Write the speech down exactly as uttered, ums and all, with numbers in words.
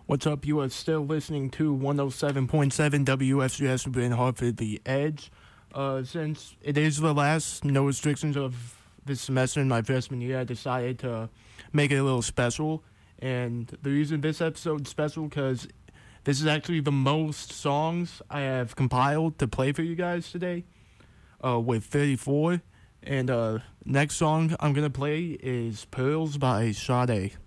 What's up? You are still listening to one oh seven point seven W F C S in Hartford, The Edge. Uh, since it is the last no restrictions of this semester in my freshman year, I decided to make it a little special. And the reason this episode's special because this is actually the most songs I have compiled to play for you guys today, uh, with thirty-four. And uh, next song I'm going to play is Pearls by Sade.